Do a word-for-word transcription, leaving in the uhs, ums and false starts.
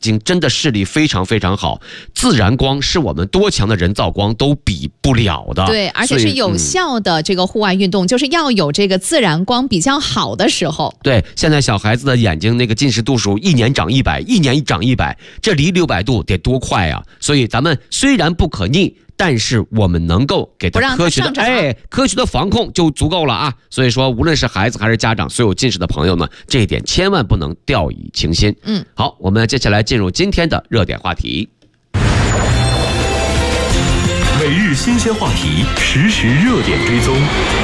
睛真的视力非常非常好，自然光是我们多强的人造光都比不了的。 对，而且是有效的这个户外运动，嗯、就是要有这个自然光比较好的时候。 对，现在小孩子的眼睛那个近视度数一年长一百，一年长一百，这离六百度得多快啊！所以咱们虽然不可逆，但是我们能够给他科学的哎科学的防控就足够了啊！所以说，无论是孩子还是家长，所有近视的朋友呢，这一点千万不能掉以轻心。 嗯， 好，我们接下来进入今天的热点话题。 每日新鲜话题，实时热点追踪。